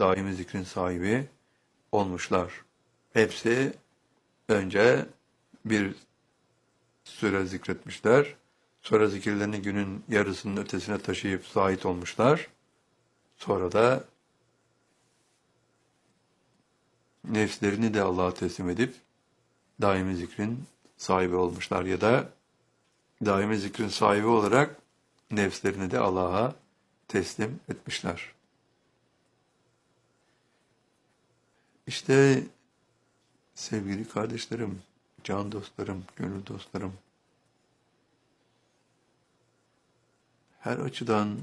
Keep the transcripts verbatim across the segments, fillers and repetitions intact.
daimi zikrin sahibi olmuşlar. Hepsi önce bir süre zikretmişler. Sonra zikirlerini günün yarısının ötesine taşıyıp zahit olmuşlar. Sonra da nefslerini de Allah'a teslim edip daimi zikrin sahibi olmuşlar. Ya da daimi zikrin sahibi olarak nefslerini de Allah'a teslim etmişler. İşte sevgili kardeşlerim, can dostlarım, gönül dostlarım, her açıdan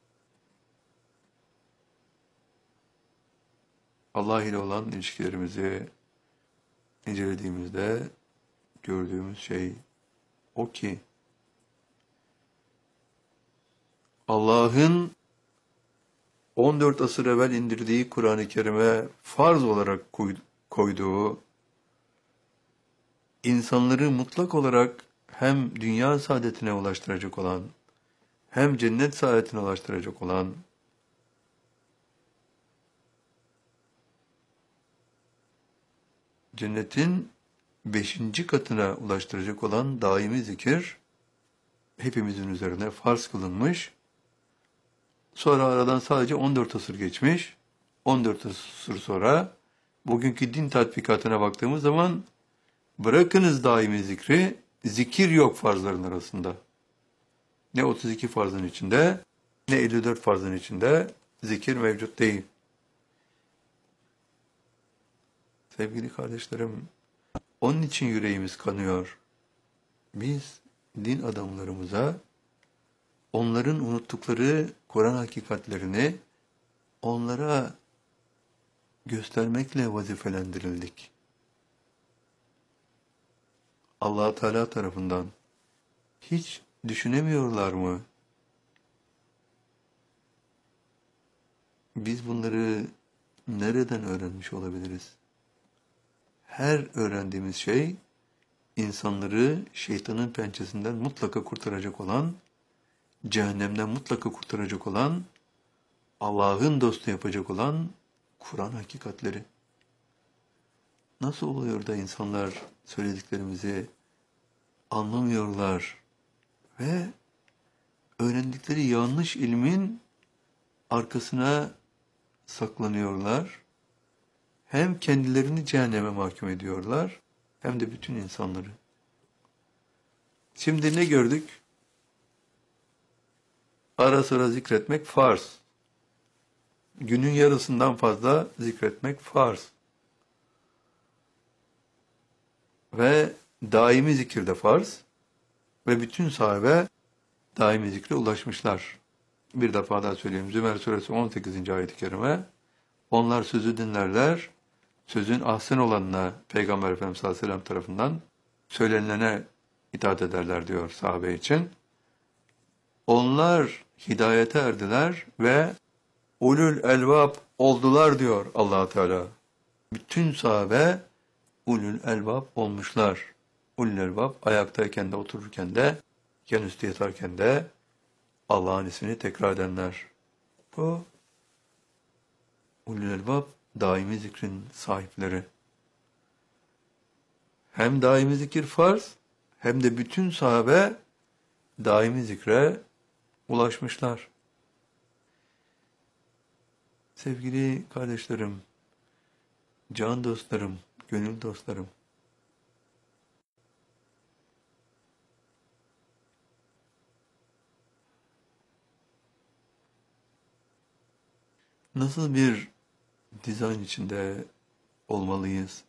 Allah ile olan ilişkilerimizi incelediğimizde gördüğümüz şey o ki Allah'ın on dört asır evvel indirdiği Kur'an-ı Kerim'e farz olarak koyduğu, insanları mutlak olarak hem dünya saadetine ulaştıracak olan, hem cennet saadetine ulaştıracak olan, cennetin beşinci katına ulaştıracak olan daimi zikir, hepimizin üzerine farz kılınmış. Sonra aradan sadece on dört asır geçmiş. on dört asır sonra bugünkü din tatbikatına baktığımız zaman bırakınız daimi zikri, zikir yok farzların arasında. Ne otuz iki farzın içinde, ne elli dört farzın içinde zikir mevcut değil. Sevgili kardeşlerim, onun için yüreğimiz kanıyor. Biz din adamlarımıza onların unuttukları Kur'an hakikatlerini onlara göstermekle vazifelendirildik. Allah Teala tarafından hiç düşünemiyorlar mı? Biz bunları nereden öğrenmiş olabiliriz? Her öğrendiğimiz şey insanları şeytanın pençesinden mutlaka kurtaracak olan, cehennemden mutlaka kurtaracak olan, Allah'ın dostu yapacak olan Kur'an hakikatleri. Nasıl oluyor da insanlar söylediklerimizi anlamıyorlar ve öğrendikleri yanlış ilmin arkasına saklanıyorlar? Hem kendilerini cehenneme mahkum ediyorlar, hem de bütün insanları. Şimdi ne gördük? Ara sıra zikretmek farz. Günün yarısından fazla zikretmek farz. Ve daimi zikir de farz. Ve bütün sahabe daimi zikre ulaşmışlar. Bir defa daha söyleyeyim. Zümer suresi on sekizinci ayet-i kerime. Onlar sözü dinlerler. Sözün ahsen olanına Peygamber Efendimiz sallallahu aleyhi ve sellem tarafından söylenilene itaat ederler diyor sahabe için. Onlar hidayete erdiler ve ulul elbab oldular diyor Allah Teala. Bütün sahabe ulul elbab olmuşlar. Ulul elbab ayaktayken de otururken de, yan üstü yatarken de Allah'ın ismini tekrar edenler. Bu ulul elbab daimi zikrin sahipleri. Hem daimi zikir farz, hem de bütün sahabe daimi zikre ulaşmışlar. Sevgili kardeşlerim, can dostlarım, gönül dostlarım, nasıl bir dizayn içinde olmalıyız?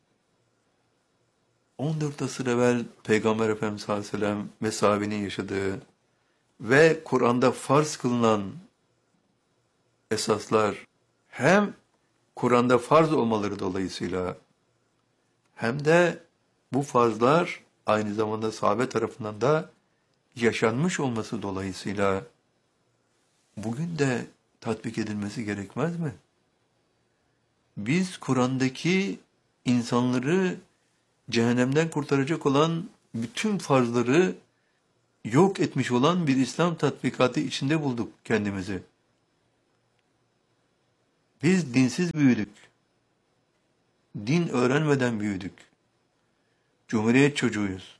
on dört asır evvel Peygamber Efendimiz sallallahu aleyhi ve sellem ve sahabenin yaşadığı ve Kur'an'da farz kılınan esaslar hem Kur'an'da farz olmaları dolayısıyla hem de bu farzlar aynı zamanda sahabe tarafından da yaşanmış olması dolayısıyla bugün de tatbik edilmesi gerekmez mi? Biz Kur'an'daki insanları cehennemden kurtaracak olan bütün farzları yok etmiş olan bir İslam tatbikatı içinde bulduk kendimizi. Biz dinsiz büyüdük. Din öğrenmeden büyüdük. Cumhuriyet çocuğuyuz.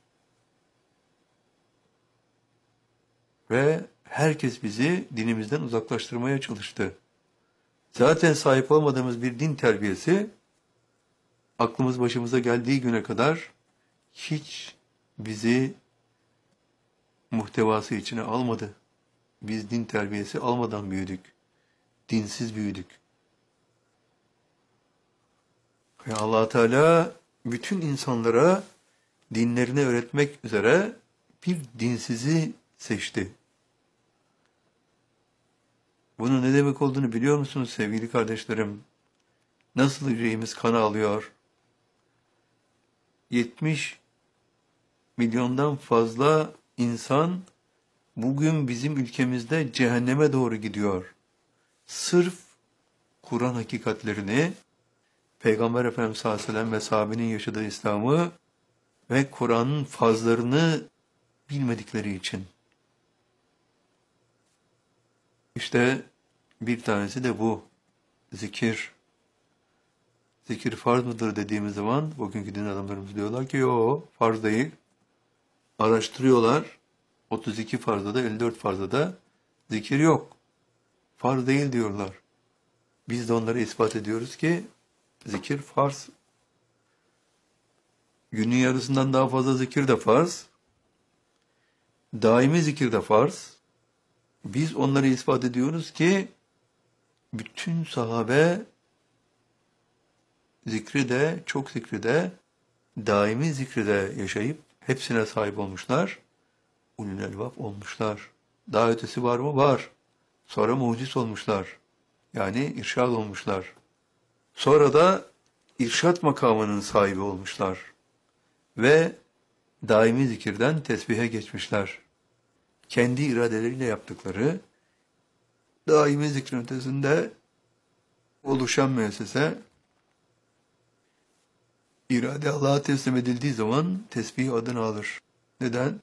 Ve herkes bizi dinimizden uzaklaştırmaya çalıştı. Zaten sahip olmadığımız bir din terbiyesi, aklımız başımıza geldiği güne kadar hiç bizi muhtevası içine almadı. Biz din terbiyesi almadan büyüdük. Dinsiz büyüdük. Ve Allah Teala bütün insanlara dinlerini öğretmek üzere bir dinsizi seçti. Bunun ne demek olduğunu biliyor musunuz sevgili kardeşlerim? Nasıl yüreğimiz kana alıyor? yetmiş milyondan fazla insan bugün bizim ülkemizde cehenneme doğru gidiyor. Sırf Kur'an hakikatlerini, Peygamber Efendimiz sallallahu aleyhi ve sellem ve sahabenin yaşadığı İslam'ı ve Kur'an'ın fazlarını bilmedikleri için. İşte bir tanesi de bu. Zikir. Zikir farz mıdır dediğimiz zaman bugünkü din adamlarımız diyorlar ki yo farz değil. Araştırıyorlar. otuz iki farzda da elli dört farzda da zikir yok. Farz değil diyorlar. Biz de onlara ispat ediyoruz ki zikir farz. Günün yarısından daha fazla zikir de farz. Daimi zikir de farz. Biz onlara ispat ediyoruz ki bütün sahabe zikri de, çok zikri de, daimi zikri de yaşayıp hepsine sahip olmuşlar. Ulul elbab olmuşlar. Daha ötesi var mı? Var. Sonra mucis olmuşlar. Yani irşad olmuşlar. Sonra da irşat makamının sahibi olmuşlar. Ve daimi zikirden tesbihe geçmişler. Kendi iradeleriyle yaptıkları daimi zikrin ötesinde oluşan müessese, irade Allah'a teslim edildiği zaman tesbih adını alır. Neden?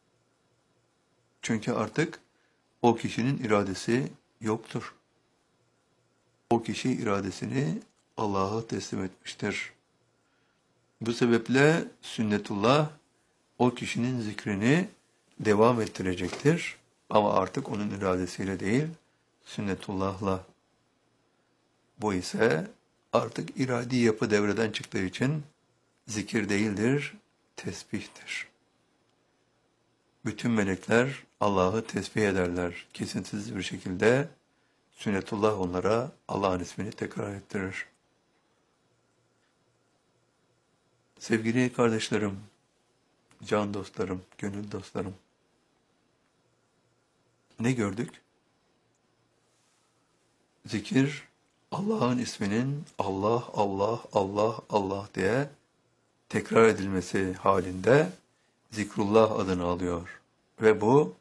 Çünkü artık o kişinin iradesi yoktur. O kişi iradesini Allah'a teslim etmiştir. Bu sebeple sünnetullah o kişinin zikrini devam ettirecektir. Ama artık onun iradesiyle değil, sünnetullah'la. Bu ise artık iradi yapı devreden çıktığı için zikir değildir, tesbihtir. Bütün melekler Allah'ı tesbih ederler. Kesintisiz bir şekilde sünnetullah onlara Allah'ın ismini tekrar ettirir. Sevgili kardeşlerim, can dostlarım, gönül dostlarım, ne gördük? Zikir, Allah'ın isminin Allah, Allah, Allah, Allah diye tekrar edilmesi halinde zikrullah adını alıyor. Ve bu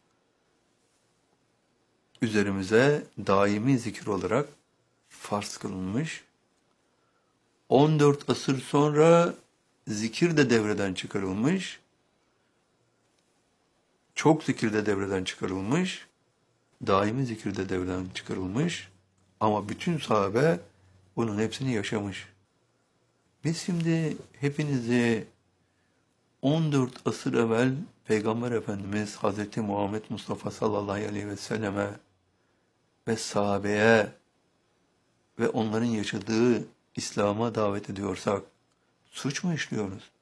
üzerimize daimi zikir olarak farz kılınmış. on dört asır sonra zikir de devreden çıkarılmış. Çok zikir de devreden çıkarılmış. Daimi zikir de devreden çıkarılmış. Ama bütün sahabe bunun hepsini yaşamış. Biz şimdi hepinizi on dört asır evvel Peygamber Efendimiz Hazreti Muhammed Mustafa sallallahu aleyhi ve selleme ve sahabeye ve onların yaşadığı İslam'a davet ediyorsak suç mu işliyoruz?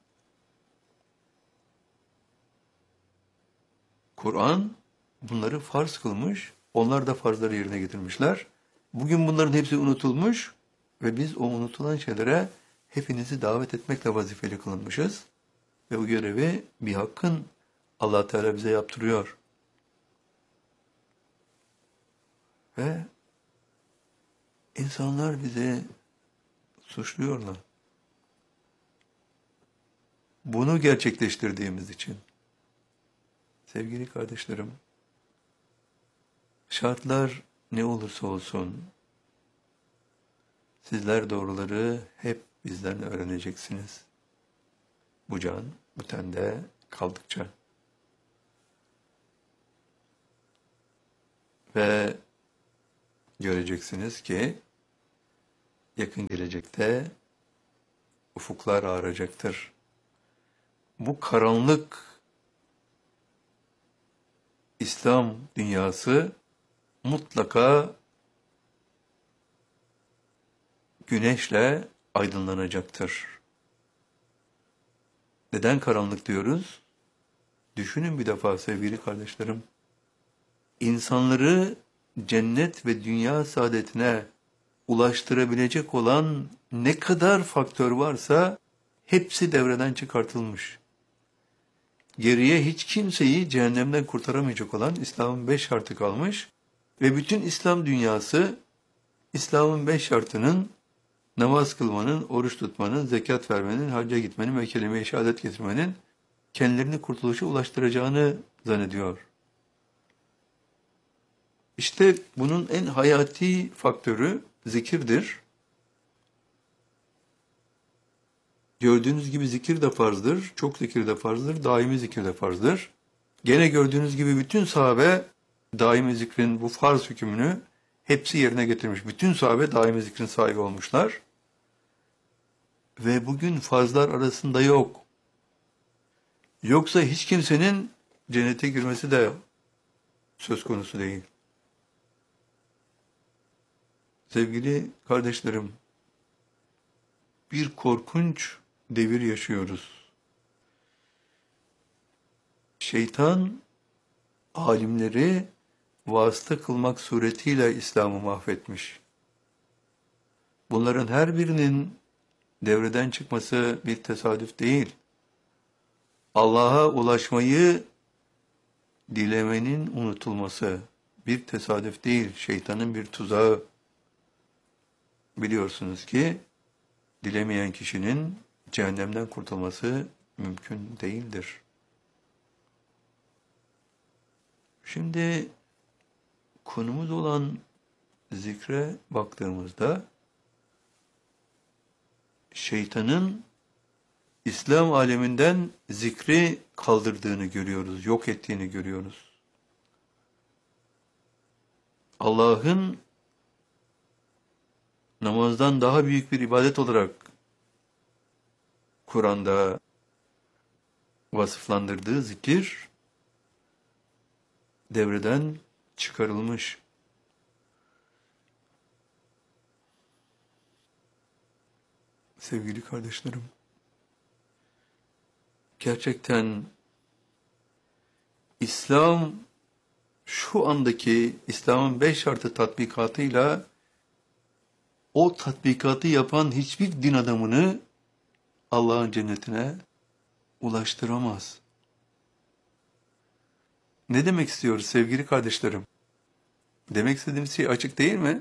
Kur'an bunları farz kılmış, onlar da farzları yerine getirmişler. Bugün bunların hepsi unutulmuş ve biz o unutulan şeylere hepinizi davet etmekle vazifeli kılınmışız. Ve bu görevi bir hakkın Allah Teala bize yaptırıyor. Ve insanlar bizi suçluyorlar. Bunu gerçekleştirdiğimiz için. Sevgili kardeşlerim, şartlar ne olursa olsun, sizler doğruları hep bizden öğreneceksiniz. Bu can, bu tende kaldıkça. Ve göreceksiniz ki, yakın gelecekte ufuklar ağaracaktır. Bu karanlık İslam dünyası mutlaka güneşle aydınlanacaktır. Neden karanlık diyoruz? Düşünün bir defa sevgili kardeşlerim. İnsanları cennet ve dünya saadetine ulaştırabilecek olan ne kadar faktör varsa hepsi devreden çıkartılmış. Geriye hiç kimseyi cehennemden kurtaramayacak olan İslam'ın beş şartı kalmış ve bütün İslam dünyası İslam'ın beş şartının namaz kılmanın, oruç tutmanın, zekat vermenin, hacca gitmenin ve kelime-i şehadet getirmenin kendilerini kurtuluşa ulaştıracağını zannediyor. İşte bunun en hayati faktörü zikirdir. Gördüğünüz gibi zikir de farzdır, çok zikir de farzdır, daimi zikir de farzdır. Gene gördüğünüz gibi bütün sahabe daimi zikrin bu farz hükmünü hepsi yerine getirmiş. Bütün sahabe daimi zikrin sahibi olmuşlar. Ve bugün farzlar arasında yok. Yoksa hiç kimsenin cennete girmesi de söz konusu değil. Sevgili kardeşlerim, bir korkunç devir yaşıyoruz. Şeytan, alimleri vasıta kılmak suretiyle İslam'ı mahvetmiş. Bunların her birinin devreden çıkması bir tesadüf değil. Allah'a ulaşmayı dilemenin unutulması bir tesadüf değil, şeytanın bir tuzağı. Biliyorsunuz ki dilemeyen kişinin cehennemden kurtulması mümkün değildir. Şimdi konumuz olan zikre baktığımızda şeytanın İslam aleminden zikri kaldırdığını görüyoruz, yok ettiğini görüyoruz. Allah'ın namazdan daha büyük bir ibadet olarak Kur'an'da vasıflandırdığı zikir devreden çıkarılmış. Sevgili kardeşlerim, gerçekten İslam şu andaki İslam'ın beş şartı tatbikatıyla o tatbikatı yapan hiçbir din adamını Allah'ın cennetine ulaştıramaz. Ne demek istiyoruz sevgili kardeşlerim? Demek istediğimiz şey açık değil mi?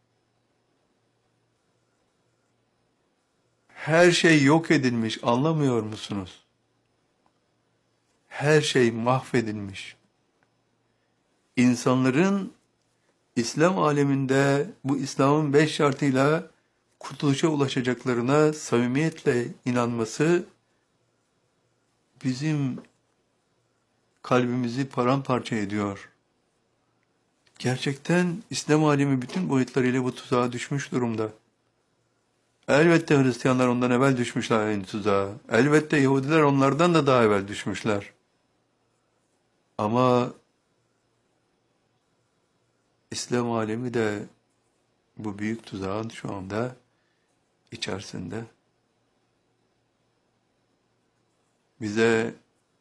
Her şey yok edilmiş, anlamıyor musunuz? Her şey mahvedilmiş. İnsanların İslam aleminde bu İslam'ın beş şartıyla kurtuluşa ulaşacaklarına samimiyetle inanması bizim kalbimizi paramparça ediyor. Gerçekten İslam alemi bütün boyutlarıyla bu tuzağa düşmüş durumda. Elbette Hristiyanlar ondan evvel düşmüşler aynı tuzağa. Elbette Yahudiler onlardan da daha evvel düşmüşler. Ama İslam alemi de bu büyük tuzağın şu anda içerisinde. Bize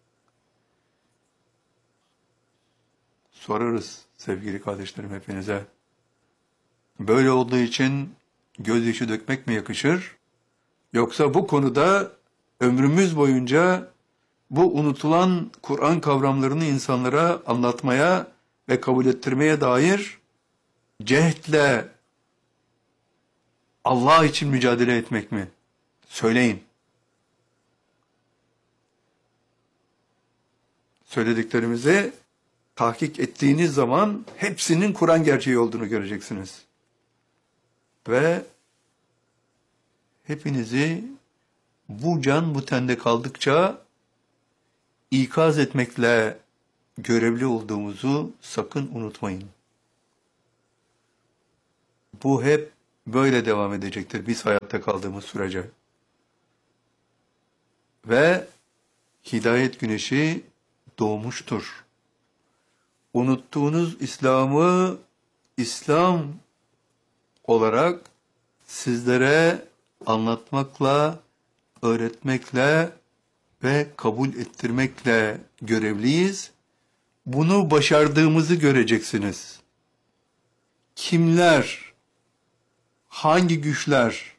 sorarız sevgili kardeşlerim hepinize. Böyle olduğu için gözyaşı dökmek mi yakışır? Yoksa bu konuda ömrümüz boyunca bu unutulan Kur'an kavramlarını insanlara anlatmaya ve kabul ettirmeye dair cehdle Allah için mücadele etmek mi? Söyleyin. Söylediklerimizi tahkik ettiğiniz zaman hepsinin Kur'an gerçeği olduğunu göreceksiniz. Ve hepinizi bu can bu tende kaldıkça ikaz etmekle görevli olduğumuzu sakın unutmayın. Bu hep böyle devam edecektir biz hayatta kaldığımız sürece. Ve hidayet güneşi doğmuştur. Unuttuğunuz İslam'ı İslam olarak sizlere anlatmakla, öğretmekle ve kabul ettirmekle görevliyiz. Bunu başardığımızı göreceksiniz. Kimler, hangi güçler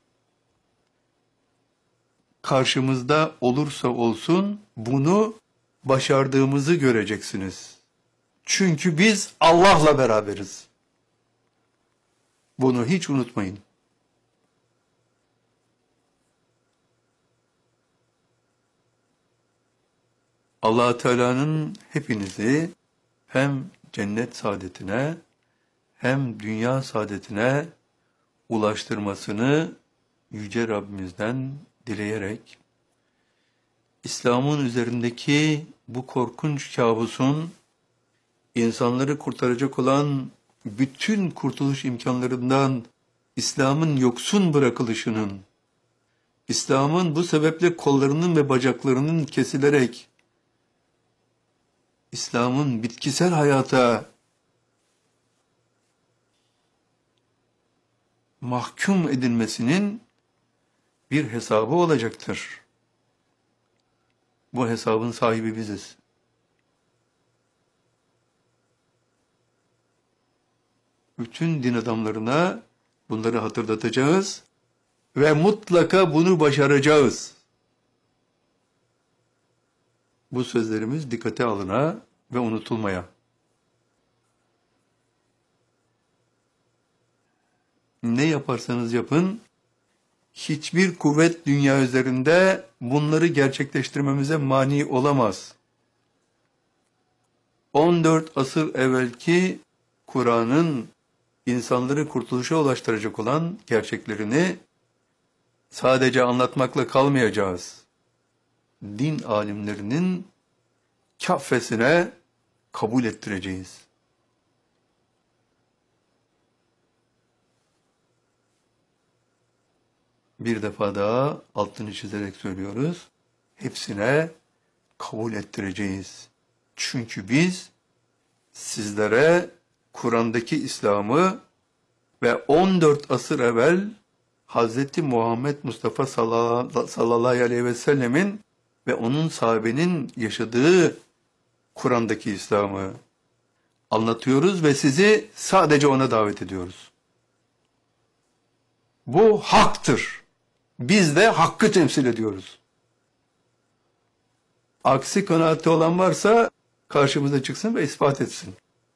karşımızda olursa olsun bunu başardığımızı göreceksiniz. Çünkü biz Allah'la beraberiz. Bunu hiç unutmayın. Allah Teala'nın hepinizi hem cennet saadetine hem dünya saadetine ulaştırmasını Yüce Rabbimizden dileyerek, İslam'ın üzerindeki bu korkunç kabusun, insanları kurtaracak olan bütün kurtuluş imkanlarından İslam'ın yoksun bırakılışının, İslam'ın bu sebeple kollarının ve bacaklarının kesilerek, İslam'ın bitkisel hayata mahkum edilmesinin bir hesabı olacaktır. Bu hesabın sahibi biziz. Bütün din adamlarına bunları hatırlatacağız ve mutlaka bunu başaracağız. Bu sözlerimiz dikkate alına ve unutulmaya. Ne yaparsanız yapın, hiçbir kuvvet dünya üzerinde bunları gerçekleştirmemize mani olamaz. on dört asır evvelki Kur'an'ın insanları kurtuluşa ulaştıracak olan gerçeklerini sadece anlatmakla kalmayacağız. Din alimlerinin kafesine kabul ettireceğiz. Bir defa daha altını çizerek söylüyoruz. Hepsine kabul ettireceğiz. Çünkü biz sizlere Kur'an'daki İslam'ı ve on dört asır evvel Hazreti Muhammed Mustafa sallallahu aleyhi ve sellemin ve onun sahabenin yaşadığı Kur'an'daki İslam'ı anlatıyoruz ve sizi sadece ona davet ediyoruz. Bu haktır. Biz de hakkı temsil ediyoruz. Aksi kanaati olan varsa karşımıza çıksın ve ispat etsin.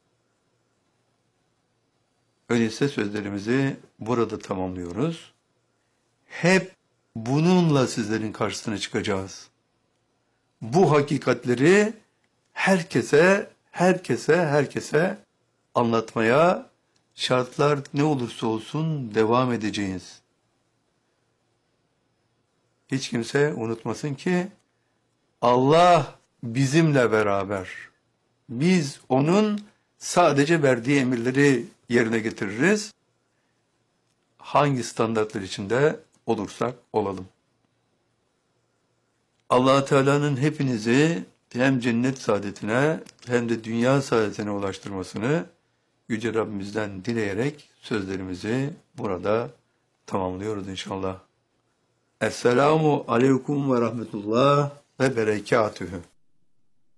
Öyleyse sözlerimizi burada tamamlıyoruz. Hep bununla sizlerin karşısına çıkacağız. Bu hakikatleri herkese, herkese, herkese anlatmaya, şartlar ne olursa olsun devam edeceğiz. Hiç kimse unutmasın ki Allah bizimle beraber. Biz onun sadece verdiği emirleri yerine getiririz. Hangi standartlar içinde olursak olalım. Allah Teala'nın hepinizi hem cennet saadetine hem de dünya saadetine ulaştırmasını Yüce Rabbimizden dileyerek sözlerimizi burada tamamlıyoruz inşallah. Esselamu aleyküm ve rahmetullah ve berekatühü.